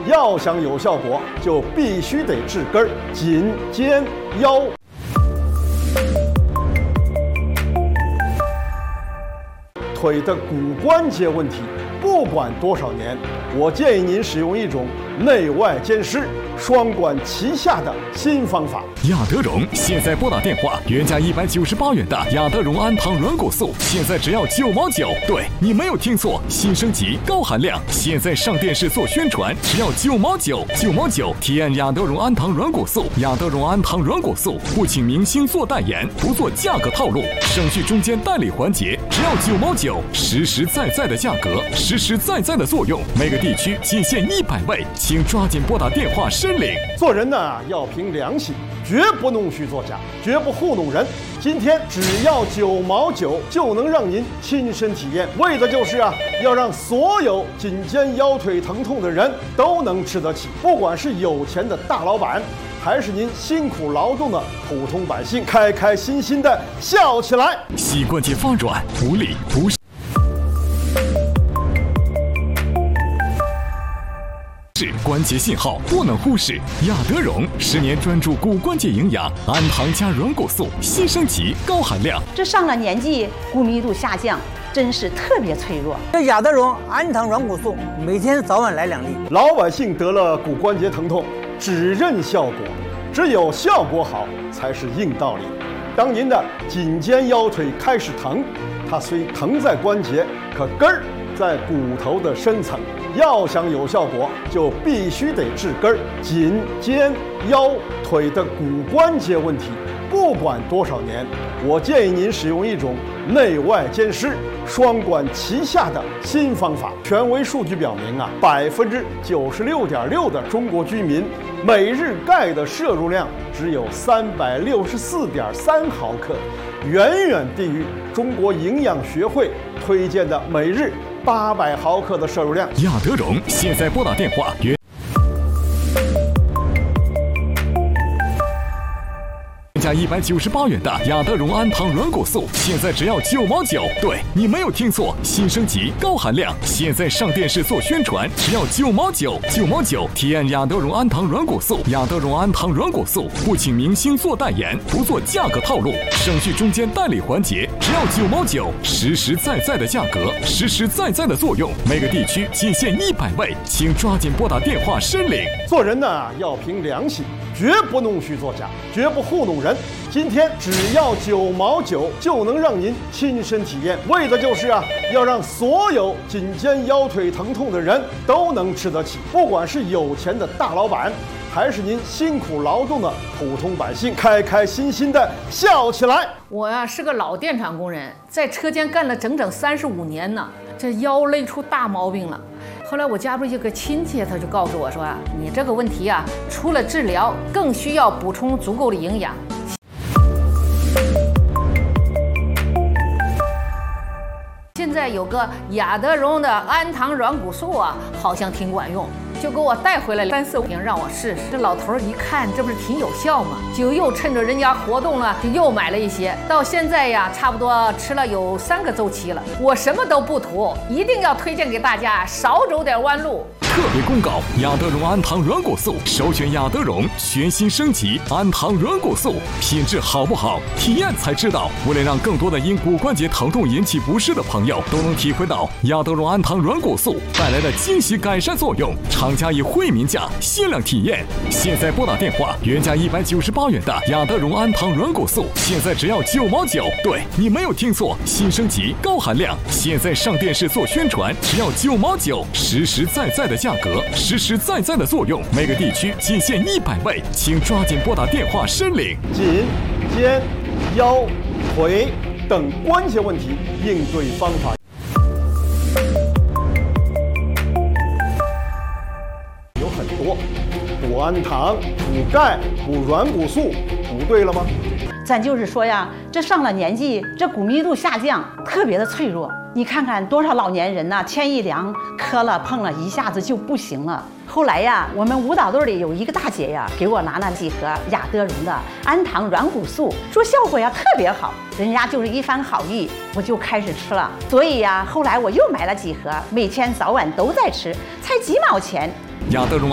要想有效果，就必须得治根儿，颈、肩、腰。腿的骨关节问题，不管多少年，我建议您使用一种内外兼施、双管齐下的新方法。 亚德荣现在拨打电话，原价198元的亚德荣安糖软骨素，现在只要9毛9。对，你没有听错，新升级高含量，现在上电视做宣传，只要9毛9，9毛9。体验亚德荣安糖软骨素，亚德荣安糖软骨素不请明星做代言，不做价格套路，省去中间代理环节，只要9毛9，实实在在的价格，实实在在的作用，每个地区仅限100位，请抓紧拨打电话申领。 做人呢，要凭良心，绝不弄虚作假，绝不糊弄人。今天只要9毛9就能让您亲身体验，为的就是要让所有颈肩腰腿疼痛的人都能吃得起，不管是有钱的大老板，还是您辛苦劳动的普通百姓，开开心心的笑起来。 膝关节发软、无力、不适。关节信号不能忽视，亚德荣10年专注骨关节营养，安糖加软骨素，新升级高含量。 这上了年纪，骨密度下降，真是特别脆弱。 这亚德荣安糖软骨素，每天早晚来2粒。 老百姓得了骨关节疼痛，只认效果，只有效果好才是硬道理。当您的颈肩腰腿开始疼，它虽疼在关节，可根儿在骨头的深层。要想有效果，就必须得治根儿。颈、肩、腰、腿的骨关节问题，不管多少年，我建议您使用一种内外兼施、双管齐下的新方法。权威数据表明96.6%的中国居民每日钙的摄入量只有364.3毫克，远远低于中国营养学会推荐的每日800毫克的摄入量。 亚德荣现在拨打电话原价198元的亚德荣安糖软骨素，现在只要9毛9。对，你没有听错，新升级高含量，现在上电视做宣传，只要9毛9，9毛9。体验亚德荣安糖软骨素，亚德荣安糖软骨素不请明星做代言，不做价格套路，省去中间代理环节，只要9毛9，实实在在的价格，实实在在的作用，每个地区仅限100位，请抓紧拨打电话申领。 做人呢，要凭良心，绝不弄虚作假，绝不糊弄人。今天只要9毛9就能让您亲身体验，为的就是要让所有颈肩腰腿疼痛的人都能吃得起，不管是有钱的大老板，还是您辛苦劳动的普通百姓，开开心心的笑起来。 我是个老电厂工人，在车间干了整整35年呢，这腰累出大毛病了。后来我家不是有个亲戚，他就告诉我说你这个问题除了治疗，更需要补充足够的营养。现在有个亚德荣的安糖软骨素好像挺管用，就给我带回来3、4瓶让我试试。这老头一看，这不是挺有效吗？就又趁着人家活动了，就又买了一些。到现在差不多吃了有3个周期了。我什么都不图，一定要推荐给大家，少走点弯路。 特别公告：亚德荣安糖软骨素，首选亚德荣全新升级安糖软骨素，品质好不好，体验才知道。为了让更多的因骨关节疼痛引起不适的朋友都能体会到亚德荣安糖软骨素带来的惊喜改善作用，厂家以惠民价限量体验。现在拨打电话，原价198元的亚德荣安糖软骨素，现在只要9毛9。对，你没有听错，新升级高含量，现在上电视做宣传，只要9毛9，实实在在的价格，实实在在的作用，每个地区仅限100位，请抓紧拨打电话申领。 颈、肩、腰、腿等关节问题应对方法有很多，补安糖、补钙、补软骨素，补对了吗？ 咱就是说这上了年纪，这骨密度下降，特别的脆弱。你看看多少老年人天一凉，磕了碰了，一下子就不行了。后来我们舞蹈队里有一个大姐给我拿了几盒亚德荣的安糖软骨素，说效果特别好，人家就是一番好意，我就开始吃了。所以后来我又买了几盒，每天早晚都在吃，才几毛钱。 亚德荣